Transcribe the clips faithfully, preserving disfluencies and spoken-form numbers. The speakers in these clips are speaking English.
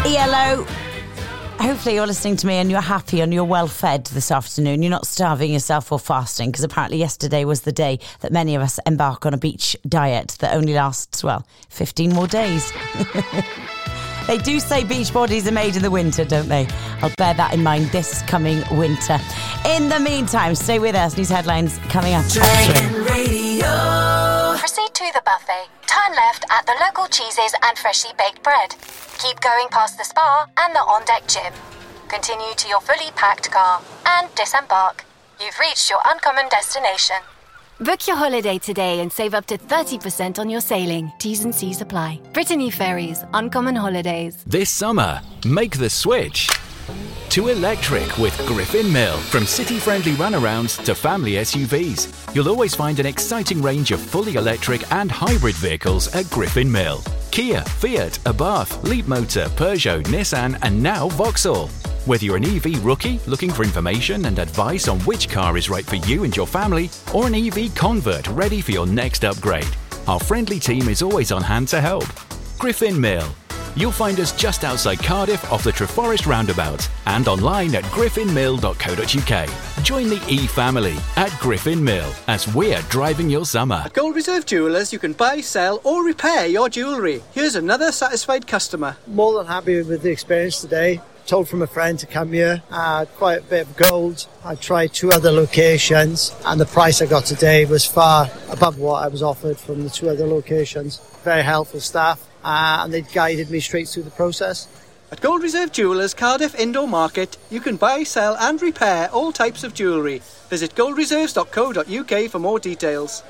E L O. Hopefully you're listening to me and you're happy and you're well fed this afternoon. You're not starving yourself or fasting, because apparently yesterday was the day that many of us embark on a beach diet that only lasts, well, fifteen more days. They do say beach bodies are made in the winter, don't they? I'll bear that in mind this coming winter. In the meantime, stay with us. News headlines coming up. Dragon Radio. Proceed to the buffet. Turn left at the local cheeses and freshly baked bread. Keep going past the spa and the on-deck gym. Continue to your fully packed car and disembark. You've reached your uncommon destination. Book your holiday today and save up to thirty percent on your sailing. T's and C's apply. Brittany Ferries, Uncommon Holidays. This summer, make the switch to electric with Griffin Mill. From city-friendly runarounds to family S U Vs, you'll always find an exciting range of fully electric and hybrid vehicles at Griffin Mill. Kia, Fiat, Abarth, Leapmotor, Peugeot, Nissan and now Vauxhall. Whether you're an E V rookie looking for information and advice on which car is right for you and your family, or an E V convert ready for your next upgrade, our friendly team is always on hand to help. Griffin Mill. You'll find us just outside Cardiff off the Treforest roundabout and online at griffin mill dot co dot uk. Join the E-family at Griffin Mill as we're driving your summer. At Gold Reserve Jewellers, you can buy, sell or repair your jewellery. Here's another satisfied customer. More than happy with the experience today. Told from a friend to come here. I had quite a bit of gold. I tried two other locations and the price I got today was far above what I was offered from the two other locations. Very helpful staff. Uh, and they guided me straight through the process. At Gold Reserve Jewellers, Cardiff Indoor Market, you can buy, sell and repair all types of jewellery. Visit gold reserves dot co dot uk for more details.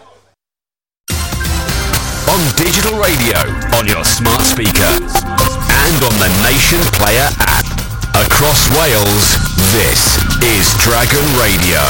On digital radio, on your smart speaker and on the Nation Player app. Across Wales, this is Dragon Radio.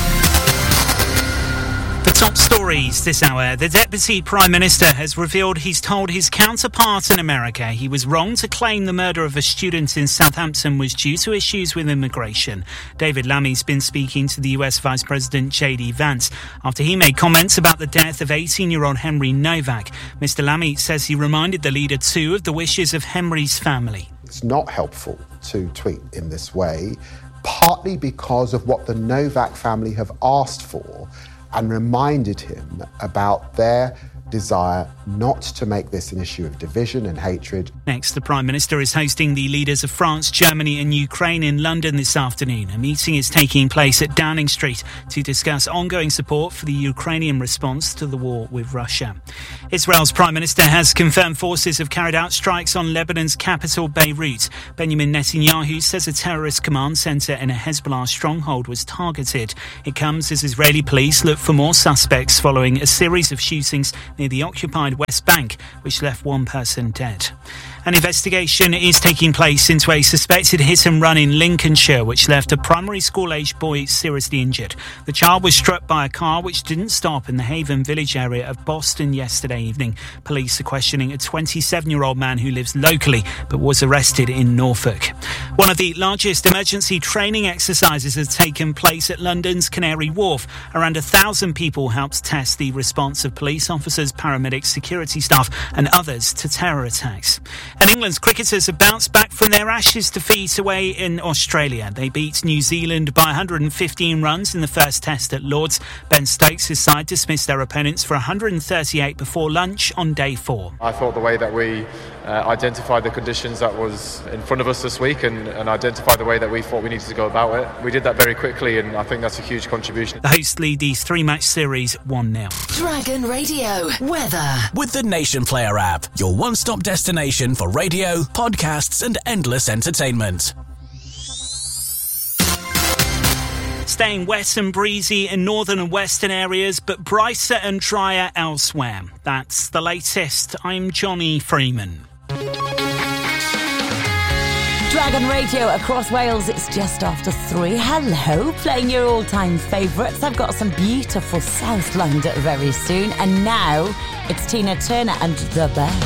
The top stories this hour. The Deputy Prime Minister has revealed he's told his counterpart in America he was wrong to claim the murder of a student in Southampton was due to issues with immigration. David Lammy's been speaking to the U S Vice President J D Vance after he made comments about the death of eighteen-year-old Henry Novak. Mister Lammy says he reminded the leader too of the wishes of Henry's family. It's not helpful to tweet in this way, partly because of what the Novak family have asked for, and reminded him about their desire not to make this an issue of division and hatred. Next, the Prime Minister is hosting the leaders of France, Germany and Ukraine in London this afternoon. A meeting is taking place at Downing Street to discuss ongoing support for the Ukrainian response to the war with Russia. Israel's Prime Minister has confirmed forces have carried out strikes on Lebanon's capital, Beirut. Benjamin Netanyahu says a terrorist command centre in a Hezbollah stronghold was targeted. It comes as Israeli police look for more suspects following a series of shootings near the occupied West Bank, which left one person dead. An investigation is taking place into a suspected hit and run in Lincolnshire, which left a primary school-aged boy seriously injured. The child was struck by a car which didn't stop in the Haven Village area of Boston yesterday evening. Police are questioning a twenty-seven-year-old man who lives locally but was arrested in Norfolk. One of the largest emergency training exercises has taken place at London's Canary Wharf. Around a thousand people helped test the response of police officers, paramedics, security staff and others to terror attacks. And England's cricketers have bounced back from their Ashes defeat away in Australia. They beat New Zealand by one hundred fifteen runs in the first test at Lord's. Ben Stokes' side dismissed their opponents for one hundred thirty-eight before lunch on day four. I thought the way that we uh, identified the conditions that was in front of us this week and, and identified the way that we thought we needed to go about it, we did that very quickly, and I think that's a huge contribution. The hosts lead the three-match series one nil. Dragon Radio weather. With the Nation Player app, your one-stop destination for radio, podcasts and endless entertainment. Staying wet and breezy in northern and western areas, but brighter and drier elsewhere. That's the latest. I'm Johnny Freeman. Dragon Radio across Wales, it's just after three. Hello, playing your all-time favourites. I've got some beautiful Southland very soon. And now it's Tina Turner and The Best.